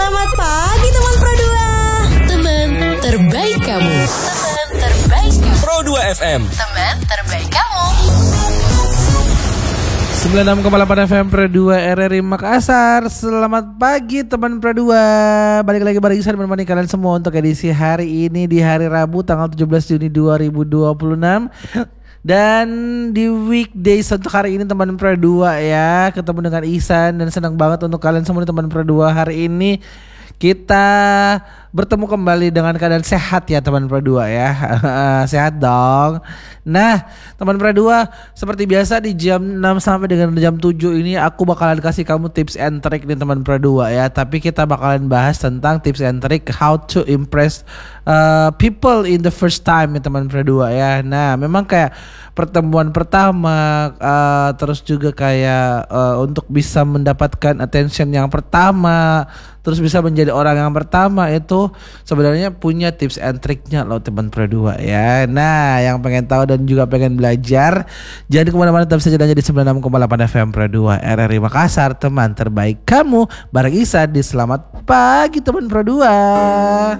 Selamat pagi teman Pro 2. Teman terbaik kamu. Teman terbaik kamu. Pro 2 FM. Teman terbaik kamu. 96,8 FM Pro 2 RRI Makassar. Selamat pagi teman Pro 2. Balik lagi bareng saya menemani kalian semua untuk edisi hari ini di hari Rabu tanggal 17 Juni 2026. Dan di weekdays untuk hari ini teman Pro 2 ya, ketemu dengan Ihsan dan senang banget untuk kalian semua teman Pro 2. Hari ini kita bertemu kembali dengan keadaan sehat ya teman Pro 2 ya. Sehat dong. Nah teman Pro 2, seperti biasa di jam 6 sampai dengan jam 7 ini aku bakalan kasih kamu tips and trick nih teman Pro 2 ya. Tapi kita bakalan bahas tentang tips and trick how to impress people in the first time ya teman Pro 2 ya. Nah memang kayak pertemuan pertama, terus juga kayak untuk bisa mendapatkan attention yang pertama, terus bisa menjadi orang yang pertama itu sebenarnya punya tips and triknya loh teman Pro 2 ya. Nah yang pengen tahu dan juga pengen belajar, jangan kemana-mana, tetap saja di 96,8 FM Pro 2 RRI Makassar, teman terbaik kamu, bareng Ihsan di Selamat Pagi teman Pro 2.